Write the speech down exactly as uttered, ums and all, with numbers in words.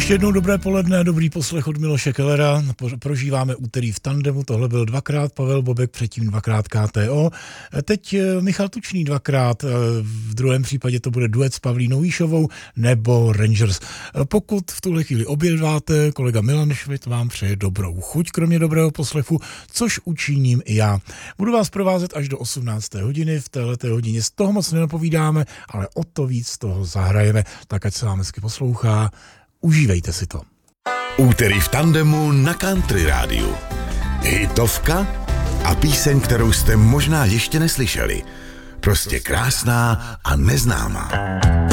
Ještě jednou dobré poledne, dobrý poslech od Miloše Kellera. Prožíváme úterý v tandemu, tohle byl dvakrát Pavel Bobek, předtím dvakrát K T O. Teď Michal Tučný dvakrát, v druhém případě to bude duet s Pavlínou Jíšovou nebo Rangers. Pokud v tuhle chvíli obědváte, kolega Milan Švit vám přeje dobrou chuť, kromě dobrého poslechu, což učiním i já. Budu vás provázet až do osmnácté hodiny, v téhleté hodině z toho moc nenapovídáme, ale o to víc z toho zahrajeme, tak ať se vám hezky poslouchá. Užívejte si to. Úterý v tandemu na Country Rádiu. Hitovka a píseň, kterou jste možná ještě neslyšeli. Prostě krásná a neznámá.